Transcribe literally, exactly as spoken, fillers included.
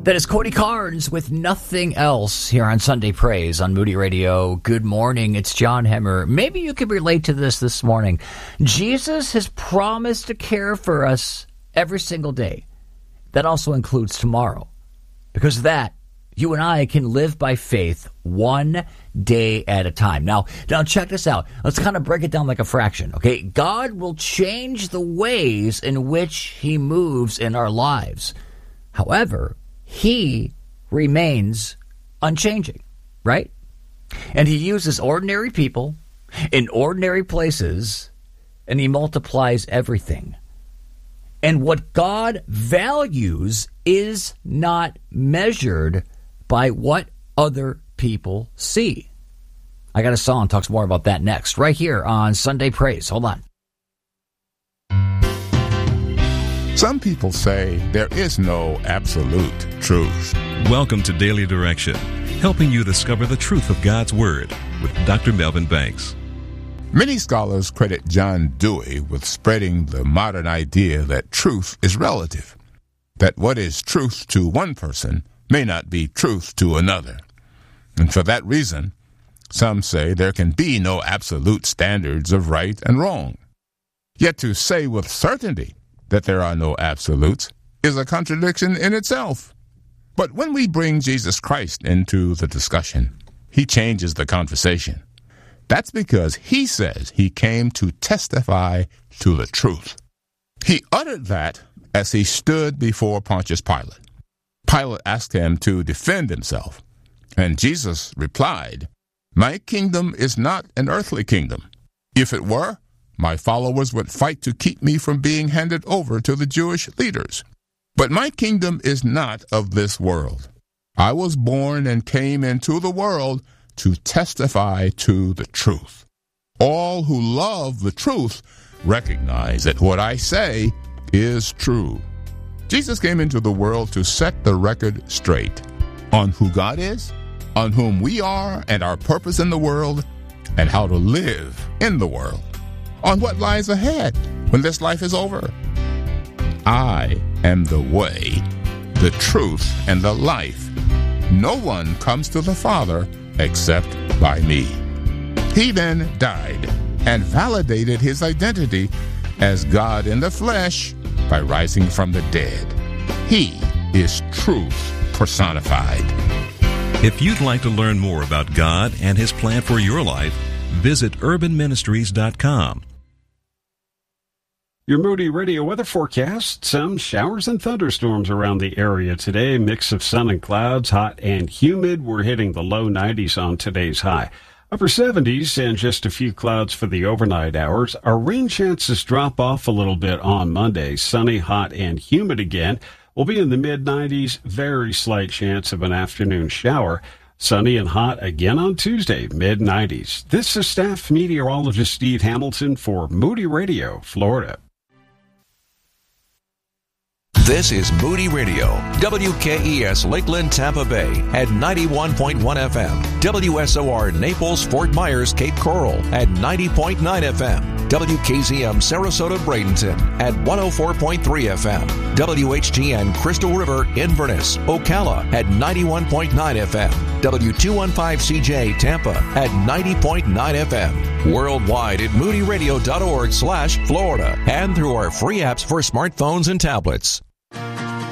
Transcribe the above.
That is Cody Carnes with Nothing Else here on Sunday Praise on Moody Radio. Good morning. It's John Hemmer. Maybe you can relate to this this morning. Jesus has promised to care for us every single day. That also includes tomorrow. Because of that, you and I can live by faith one day at a time. Now, now check this out. Let's kind of break it down like a fraction, okay? God will change the ways in which he moves in our lives. However, he remains unchanging, right? And he uses ordinary people in ordinary places, and he multiplies everything. And what God values is not measured by what other people see. I got a song that talks more about that next, right here on Sunday Praise. Hold on. Some people say there is no absolute truth. Welcome to Daily Direction, helping you discover the truth of God's Word with Doctor Melvin Banks. Many scholars credit John Dewey with spreading the modern idea that truth is relative, that what is truth to one person may not be truth to another. And for that reason, some say there can be no absolute standards of right and wrong. Yet to say with certainty that there are no absolutes is a contradiction in itself. But when we bring Jesus Christ into the discussion, he changes the conversation. That's because he says he came to testify to the truth. He uttered that as he stood before Pontius Pilate. Pilate asked him to defend himself, and Jesus replied, "My kingdom is not an earthly kingdom. If it were, my followers would fight to keep me from being handed over to the Jewish leaders. But my kingdom is not of this world. I was born and came into the world to testify to the truth. All who love the truth recognize that what I say is true." Jesus came into the world to set the record straight on who God is, on whom we are and our purpose in the world, and how to live in the world, on what lies ahead when this life is over. I am the way, the truth, and the life. No one comes to the Father except by me. He then died and validated his identity as God in the flesh by rising from the dead. He is truth personified. If you'd like to learn more about God and his plan for your life, visit urban ministries dot com. Your Moody Radio weather forecast, some showers and thunderstorms around the area today. Mix of sun and clouds, hot and humid. We're hitting the low nineties on today's high. Upper seventies and just a few clouds for the overnight hours. Our rain chances drop off a little bit on Monday. Sunny, hot, and humid again. We'll be in the mid nineties. Very slight chance of an afternoon shower. Sunny and hot again on Tuesday, mid nineties. This is staff meteorologist Steve Hamilton for Moody Radio, Florida. This is Moody Radio, W K E S Lakeland, Tampa Bay at ninety-one point one F M, W S O R Naples, Fort Myers, Cape Coral at ninety point nine F M, W K Z M Sarasota, Bradenton at one oh four point three F M, W H G N Crystal River, Inverness, Ocala at ninety-one point nine F M, W two fifteen C J Tampa at ninety point nine F M, worldwide at moody radio dot org slash Florida, and through our free apps for smartphones and tablets.